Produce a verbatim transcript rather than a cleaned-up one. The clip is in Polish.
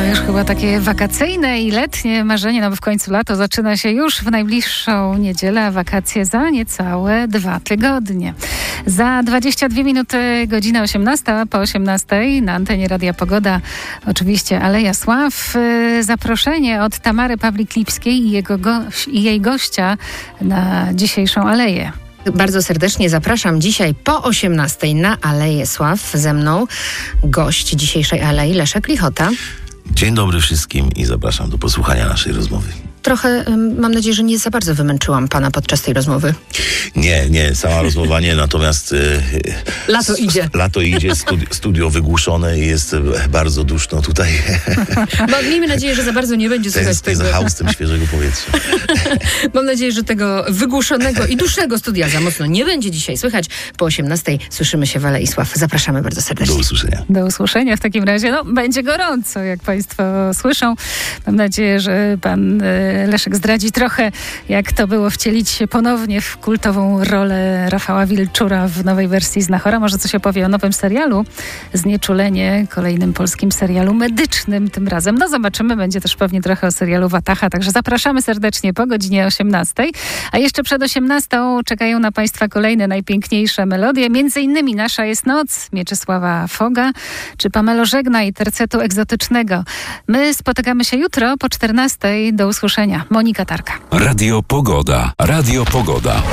już chyba takie wakacyjne i letnie marzenie, no bo w końcu lato zaczyna się już w najbliższą niedzielę, a wakacje za niecałe dwa tygodnie. Za dwadzieścia dwie minuty godzina osiemnasta, po osiemnastej na antenie Radia Pogoda oczywiście Aleja Sław. Zaproszenie od Tamary Pawlik-Lipskiej i, jego goś- i jej gościa na dzisiejszą Aleję. Bardzo serdecznie zapraszam dzisiaj po osiemnastej na Aleję Sław. Ze mną gość dzisiejszej Alei, Leszek Lichota. Dzień dobry wszystkim i zapraszam do posłuchania naszej rozmowy. Trochę, mam nadzieję, że nie za bardzo wymęczyłam pana podczas tej rozmowy. Nie, nie, sama rozmowa nie, natomiast... Y, lato idzie. Lato idzie, studio, studio wygłuszone i jest bardzo duszno tutaj. Bo miejmy nadzieję, że za bardzo nie będzie słychać tego. Za haustem świeżego powietrza. Mam nadzieję, że tego wygłuszonego i dusznego studia za mocno nie będzie dzisiaj słychać. Po osiemnastej słyszymy się w Alei Sław. Zapraszamy bardzo serdecznie. Do usłyszenia. Do usłyszenia w takim razie. No, będzie gorąco, jak państwo słyszą. Mam nadzieję, że pan Leszek zdradzi trochę, jak to było wcielić się ponownie w kultową rolę Rafała Wilczura w nowej wersji Znachora. Może coś opowie o nowym serialu Znieczulenie, kolejnym polskim serialu medycznym tym razem. No zobaczymy, będzie też pewnie trochę o serialu Wataha, także zapraszamy serdecznie po godzinie osiemnastej. A jeszcze przed osiemnastą czekają na państwa kolejne najpiękniejsze melodie, między innymi Nasza jest noc, Mieczysława Foga, czy Pamelo Żegnaj, tercetu egzotycznego. My spotykamy się jutro po czternastej. Do usłyszenia. Monika Tarka. Radio Pogoda. Radio Pogoda.